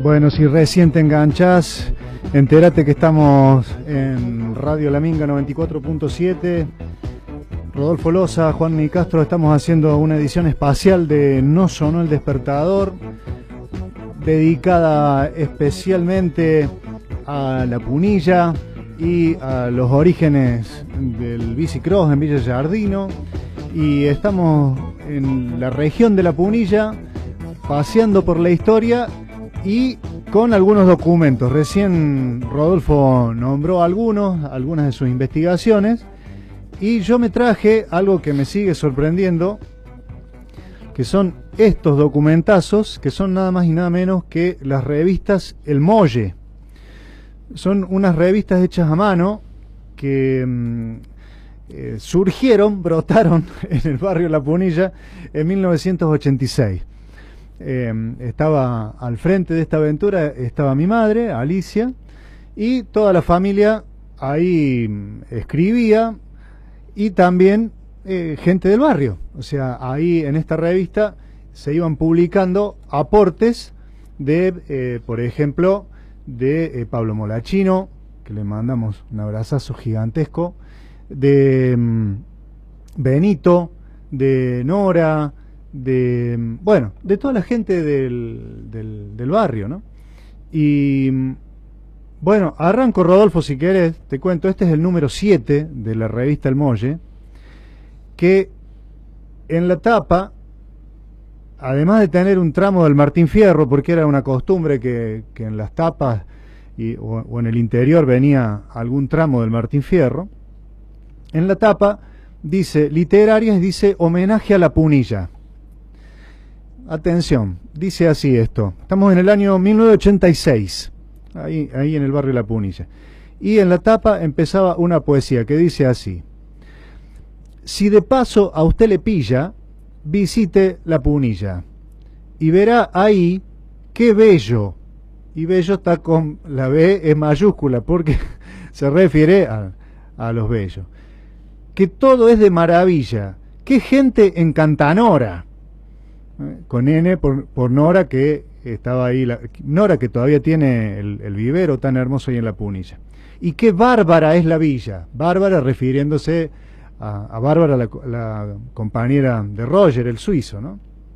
Bueno, si recién te enganchás, entérate que estamos en Radio La Minga 94.7. Rodolfo Loza, Juan Nicastro, estamos haciendo una edición espacial de No Sonó el Despertador, dedicada especialmente a la punilla y a los orígenes del bicicross en Villa Giardino. Y estamos en la región de la Punilla, paseando por la historia y con algunos documentos. Recién Rodolfo nombró algunas de sus investigaciones, y yo me traje algo que me sigue sorprendiendo, que son estos documentazos, que son nada más y nada menos que las revistas El Molle. Son unas revistas hechas a mano que brotaron en el barrio La Punilla en 1986. Estaba al frente de esta aventura, estaba mi madre, Alicia, y toda la familia ahí escribía, y también gente del barrio. O sea, ahí en esta revista se iban publicando aportes de, por ejemplo, de Pablo Molachino, que le mandamos un abrazazo gigantesco, de Benito, de Nora, de toda la gente del barrio, ¿no? Y bueno, arranco, Rodolfo, si querés, te cuento. Este es el número 7 de la revista El Molle, que en la tapa, además de tener un tramo del Martín Fierro, porque era una costumbre que en las tapas o en el interior venía algún tramo del Martín Fierro, en la tapa dice literarias, dice homenaje a la Punilla. Atención, dice así esto. Estamos en el año 1986, ahí en el barrio La Punilla. Y en la tapa empezaba una poesía que dice así: si de paso a usted le pilla, visite La Punilla y verá ahí qué bello. Y bello está con la B en mayúscula, porque se refiere a los bellos. Que todo es de maravilla. Qué gente encantanora. Con N por Nora, que estaba ahí, Nora, que todavía tiene el vivero tan hermoso ahí en La Punilla. Y qué bárbara es la villa. Bárbara refiriéndose a Bárbara, la compañera de Roger, el suizo, ¿no?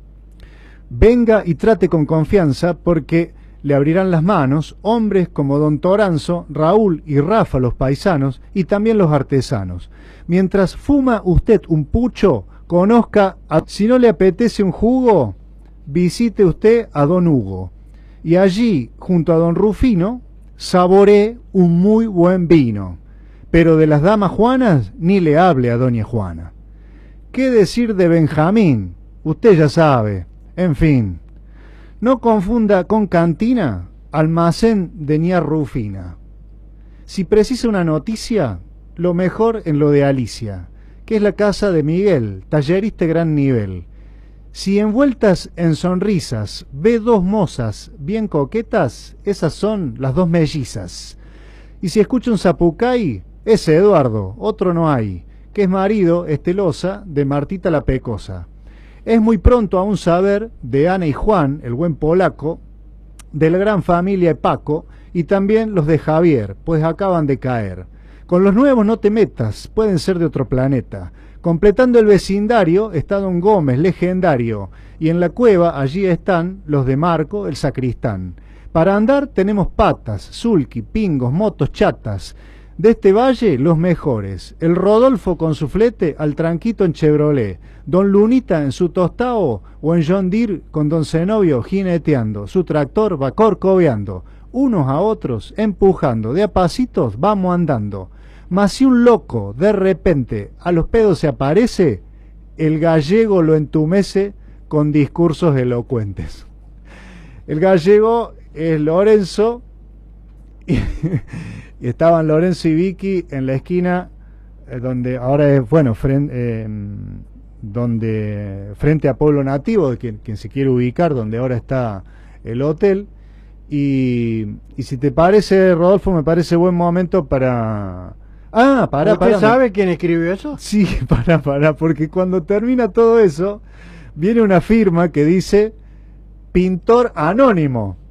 Venga y trate con confianza, porque le abrirán las manos hombres como don Toranzo, Raúl y Rafa, los paisanos, y también los artesanos. Mientras fuma usted un pucho, conozca, si no le apetece un jugo, visite usted a don Hugo. Y allí, junto a don Rufino, saboree un muy buen vino. Pero de las damas Juanas, ni le hable a doña Juana. ¿Qué decir de Benjamín? Usted ya sabe. En fin, no confunda con cantina, almacén de ña Rufina. Si precisa una noticia, lo mejor en lo de Alicia, que es la casa de Miguel, tallerista de gran nivel. Si envueltas en sonrisas ve dos mozas bien coquetas, esas son las dos mellizas. Y si escucha un zapucay, ese Eduardo, otro no hay, que es marido estelosa de Martita la Pecosa. Es muy pronto aún saber de Ana y Juan, el buen polaco, de la gran familia de Paco, y también los de Javier, pues acaban de caer. Con los nuevos no te metas, pueden ser de otro planeta. Completando el vecindario está don Gómez, legendario, y en la cueva allí están los de Marco, el sacristán. Para andar tenemos patas, sulky, pingos, motos chatas. De este valle los mejores, el Rodolfo con su flete al tranquito en Chevrolet, don Lunita en su tostao o en John Deere con don Zenobio jineteando, su tractor va corcoveando, unos a otros empujando, de a pasitos vamos andando. Mas si un loco de repente a los pedos se aparece, el gallego lo entumece con discursos elocuentes. El gallego es Lorenzo, y estaban Lorenzo y Vicky en la esquina donde ahora es, bueno, frente a Pueblo Nativo, quien se quiere ubicar, donde ahora está el hotel. Y si te parece, Rodolfo, me parece buen momento para... ¿Usted sabe quién escribió eso? Sí, porque cuando termina todo eso, viene una firma que dice pintor anónimo.